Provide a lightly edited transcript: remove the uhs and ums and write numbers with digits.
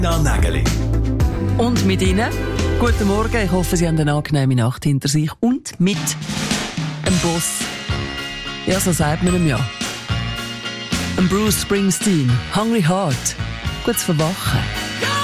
Nägeli. Und mit Ihnen? Guten Morgen, ich hoffe, Sie haben eine angenehme Nacht hinter sich und mit einem Boss. Ja, so sagt man ihm ja. Ein Bruce Springsteen, Hungry Heart, gutes Verwachen.